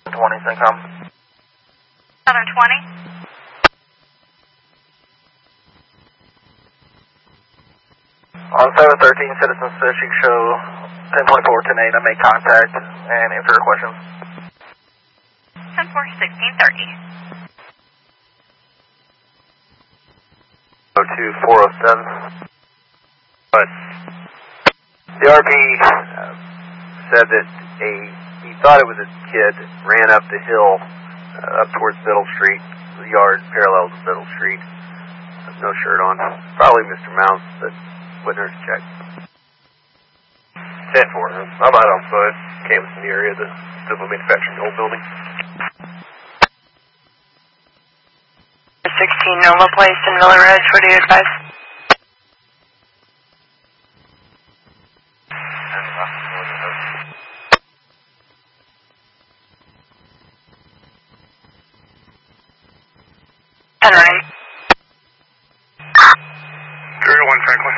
20, Syncom. Southern 20. On 713, citizens searching show 1024, 10-8. I made contact and answer your questions. 10-4, 1630. 02407. But the RP said that he thought it was a kid ran up the hill up towards Middle Street, the yard parallel to Middle Street. No shirt on. Probably Mr. Mounts, but witness check. 10-4. I'm out outside, canvassing the area of the civil manufacturing old building. 16 Nova Place in Miller Ridge. What do you advise? Right. 301 Franklin.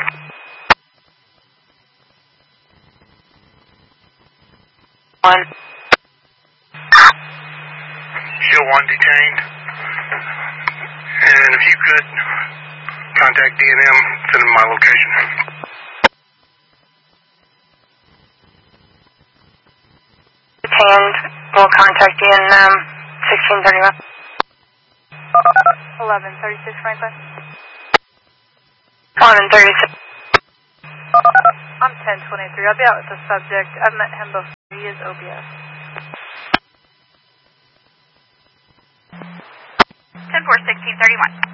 One. Show 1 detained. And if you could contact D&M, send them my location. Detained. We'll contact D&M. 1631. 1136 Franklin. 1136. I'm 1023. I'll be out with the subject. I've met him before. He is OBS. 10-4, 1631.